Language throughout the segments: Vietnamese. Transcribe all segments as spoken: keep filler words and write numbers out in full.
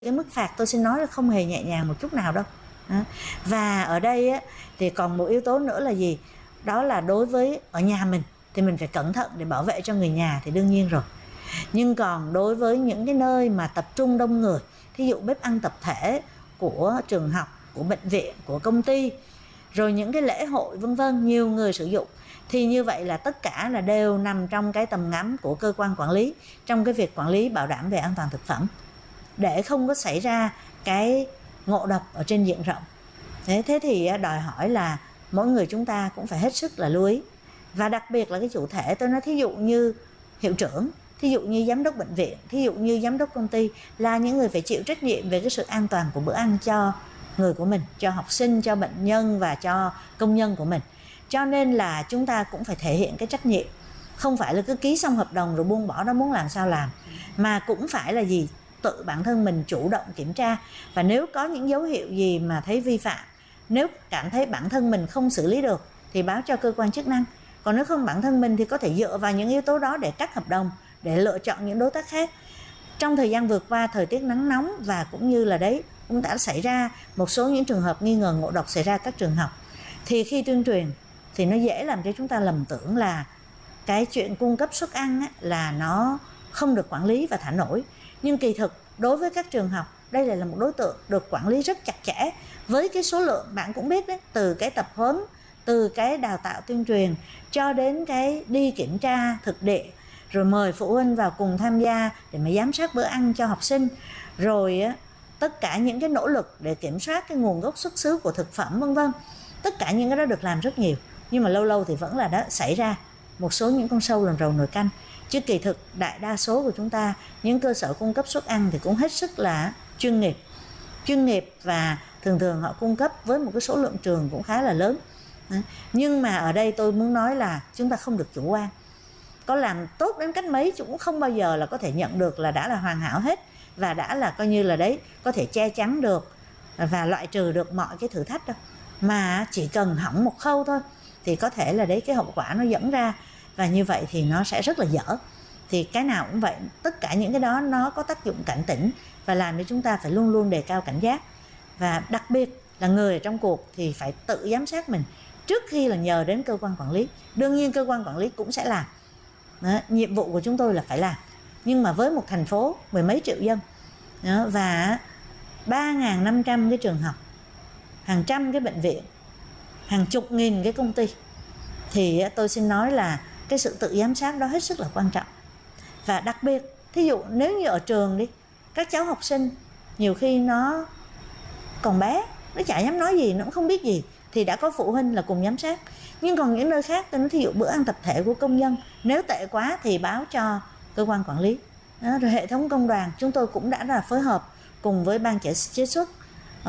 Cái mức phạt tôi xin nói là không hề nhẹ nhàng một chút nào đâu. Và ở đây á, thì còn một yếu tố nữa là gì? Đó là đối với ở nhà mình thì mình phải cẩn thận để bảo vệ cho người nhà thì đương nhiên rồi. Nhưng còn đối với những cái nơi mà tập trung đông người, thí dụ bếp ăn tập thể của trường học, của bệnh viện, của công ty, rồi những cái lễ hội vân vân, nhiều người sử dụng, thì như vậy là tất cả là đều nằm trong cái tầm ngắm của cơ quan quản lý trong cái việc quản lý bảo đảm về an toàn thực phẩm, để không có xảy ra cái ngộ độc ở trên diện rộng. Thế, thế thì đòi hỏi là mỗi người chúng ta cũng phải hết sức là lưu ý. Và đặc biệt là cái chủ thể, tôi nói thí dụ như hiệu trưởng, thí dụ như giám đốc bệnh viện, thí dụ như giám đốc công ty, là những người phải chịu trách nhiệm về cái sự an toàn của bữa ăn cho người của mình, cho học sinh, cho bệnh nhân và cho công nhân của mình. Cho nên là chúng ta cũng phải thể hiện cái trách nhiệm. Không phải là cứ ký xong hợp đồng rồi buông bỏ, nó muốn làm sao làm. Mà cũng phải là gì? Tự bản thân mình chủ động kiểm tra. Và nếu có những dấu hiệu gì mà thấy vi phạm, nếu cảm thấy bản thân mình không xử lý được thì báo cho cơ quan chức năng. Còn nếu không bản thân mình thì có thể dựa vào những yếu tố đó để cắt hợp đồng, để lựa chọn những đối tác khác. Trong thời gian vừa qua, thời tiết nắng nóng và cũng như là đấy, cũng đã xảy ra một số những trường hợp nghi ngờ ngộ độc xảy ra các trường học. Thì khi tuyên truyền thì nó dễ làm cho chúng ta lầm tưởng là cái chuyện cung cấp suất ăn á, là nó không được quản lý và thả nổi. Nhưng kỳ thực đối với các trường học, đây là một đối tượng được quản lý rất chặt chẽ. Với cái số lượng bạn cũng biết đấy, từ cái tập huấn, từ cái đào tạo tuyên truyền cho đến cái đi kiểm tra thực địa, rồi mời phụ huynh vào cùng tham gia để mà giám sát bữa ăn cho học sinh, rồi tất cả những cái nỗ lực để kiểm soát cái nguồn gốc xuất xứ của thực phẩm vân vân. Tất cả những cái đó được làm rất nhiều, nhưng mà lâu lâu thì vẫn là đã xảy ra một số những con sâu lần rầu nồi canh. Chứ kỳ thực đại đa số của chúng ta, những cơ sở cung cấp suất ăn thì cũng hết sức là chuyên nghiệp chuyên nghiệp và thường thường họ cung cấp với một cái số lượng trường cũng khá là lớn. Nhưng mà ở đây tôi muốn nói là chúng ta không được chủ quan. Có làm tốt đến cách mấy cũng không bao giờ là có thể nhận được là đã là hoàn hảo hết, và đã là coi như là đấy có thể che chắn được và loại trừ được mọi cái thử thách đâu. Mà chỉ cần hỏng một khâu thôi thì có thể là đấy cái hậu quả nó dẫn ra, và như vậy thì nó sẽ rất là dở. Thì cái nào cũng vậy, tất cả những cái đó nó có tác dụng cảnh tỉnh và làm cho chúng ta phải luôn luôn đề cao cảnh giác. Và đặc biệt là người ở trong cuộc thì phải tự giám sát mình trước khi là nhờ đến cơ quan quản lý. Đương nhiên cơ quan quản lý cũng sẽ làm. Đó, nhiệm vụ của chúng tôi là phải làm. Nhưng mà với một thành phố mười mấy triệu dân đó, và ba nghìn năm trăm cái trường học, hàng trăm cái bệnh viện, hàng chục nghìn cái công ty, thì tôi xin nói là cái sự tự giám sát đó hết sức là quan trọng. Và đặc biệt, thí dụ nếu như ở trường đi, các cháu học sinh nhiều khi nó còn bé, nó chả dám nói gì, nó cũng không biết gì, thì đã có phụ huynh là cùng giám sát. Nhưng còn những nơi khác, tôi nói thí dụ bữa ăn tập thể của công nhân, nếu tệ quá thì báo cho cơ quan quản lý. Đó, rồi hệ thống công đoàn, chúng tôi cũng đã là phối hợp cùng với ban chế xuất, uh,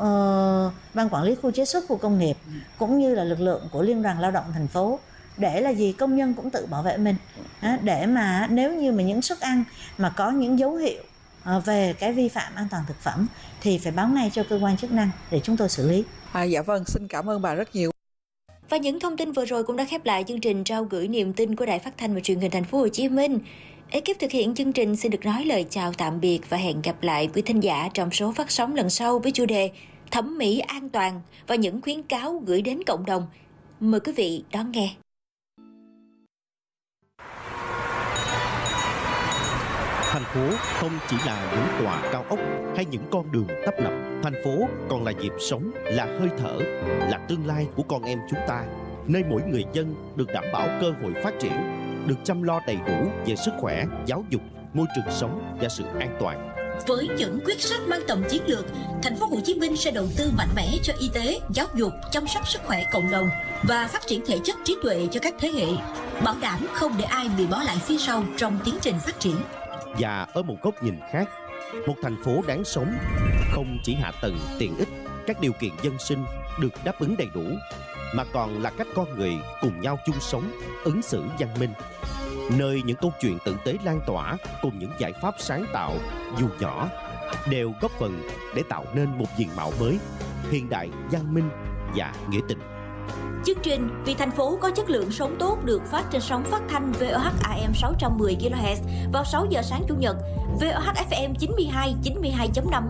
uh, ban quản lý khu chế xuất, khu công nghiệp, cũng như là lực lượng của Liên đoàn Lao động thành phố, để là gì công nhân cũng tự bảo vệ mình. Đó, để mà nếu như mà những suất ăn mà có những dấu hiệu uh, về cái vi phạm an toàn thực phẩm thì phải báo ngay cho cơ quan chức năng để chúng tôi xử lý. À, dạ vâng, xin cảm ơn bà rất nhiều. Và những thông tin vừa rồi cũng đã khép lại chương trình Trao gửi niềm tin của Đài Phát thanh và Truyền hình Thành phố Hồ Chí Minh. Ekip thực hiện chương trình xin được nói lời chào tạm biệt và hẹn gặp lại quý thính giả trong số phát sóng lần sau với chủ đề thẩm mỹ an toàn và những khuyến cáo gửi đến cộng đồng. Mời quý vị đón nghe. Thành phố không chỉ là những tòa cao ốc hay những con đường tấp nập. Thành phố còn là nhịp sống, là hơi thở, là tương lai của con em chúng ta, nơi mỗi người dân được đảm bảo cơ hội phát triển, được chăm lo đầy đủ về sức khỏe, giáo dục, môi trường sống và sự an toàn. Với những quyết sách mang tầm chiến lược, Thành phố Hồ Chí Minh sẽ đầu tư mạnh mẽ cho y tế, giáo dục, chăm sóc sức khỏe cộng đồng và phát triển thể chất trí tuệ cho các thế hệ, bảo đảm không để ai bị bỏ lại phía sau trong tiến trình phát triển. Và ở một góc nhìn khác, một thành phố đáng sống không chỉ hạ tầng tiện ích, các điều kiện dân sinh được đáp ứng đầy đủ, mà còn là cách con người cùng nhau chung sống, ứng xử văn minh, nơi những câu chuyện tử tế lan tỏa cùng những giải pháp sáng tạo dù nhỏ đều góp phần để tạo nên một diện mạo mới, hiện đại, văn minh và nghĩa tình. Chương trình Vì thành phố có chất lượng sống tốt được phát trên sóng phát thanh vê o hát a em sáu trăm mười ki lô héc vào sáu giờ sáng Chủ nhật, vê o hát ép em chín mươi hai, chín mươi hai chấm năm